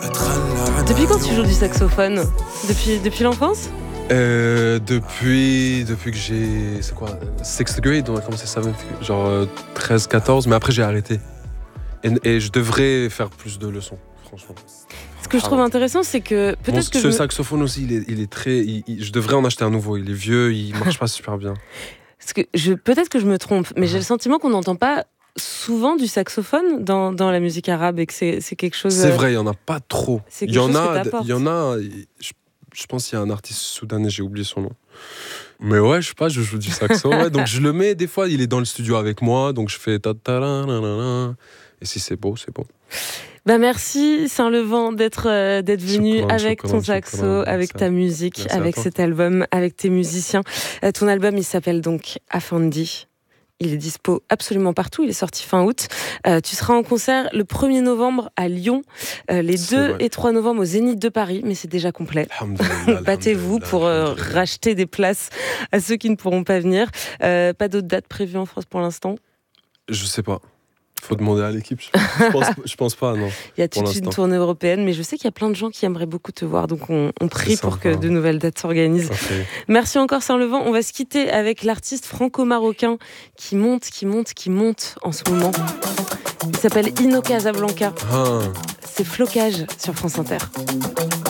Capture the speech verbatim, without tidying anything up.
Depuis quand tu joues du saxophone ? Depuis, depuis l'enfance ? Euh, depuis, depuis que j'ai, c'est quoi, sixth grade, on a commencé seventh, genre euh, treize quatorze, mais après j'ai arrêté. Et, et je devrais faire plus de leçons, franchement. Ce que je trouve intéressant, c'est que peut-être Bon, que ce je... saxophone aussi, il est, il est très, il, il, je devrais en acheter un nouveau. Il est vieux, il marche pas super bien. Parce que je, peut-être que je me trompe, mais j'ai le sentiment qu'on n'entend pas souvent du saxophone dans, dans la musique arabe et que c'est, c'est quelque chose. C'est vrai, il y en a pas trop. C'est Il y en a, il y en a. Je, je pense qu'il y a un artiste soudanais, j'ai oublié son nom. Mais ouais, je sais pas, je joue du saxo, ouais, donc je le mets des fois. Il est dans le studio avec moi, donc je fais ta ta la la la. Et si c'est beau, c'est beau. Bah merci Saint-Levant d'être euh, d'être venu chocolat, avec chocolat, ton saxo, chocolat, avec ta musique, merci avec cet album, avec tes musiciens. Euh, ton album, il s'appelle donc Afandi. Il est dispo absolument partout. Il est sorti fin août. Euh, tu seras en concert le premier novembre à Lyon, euh, les c'est deux vrai. Et trois novembre au Zénith de Paris, mais c'est déjà complet. Battez-vous pour euh, racheter des places à ceux qui ne pourront pas venir. Euh, pas d'autres dates prévues en France pour l'instant ? Je sais pas. Faut demander à l'équipe. Je pense, je pense pas, non. Il y a toute une tournée européenne, mais je sais qu'il y a plein de gens qui aimeraient beaucoup te voir, donc on, on prie pour que de nouvelles dates s'organisent. Parfait. Merci encore Saint-Levant. On va se quitter avec l'artiste franco-marocain qui monte, qui monte, qui monte en ce moment. Il s'appelle Ino Casablanca. Ah. C'est Flocage sur France Inter.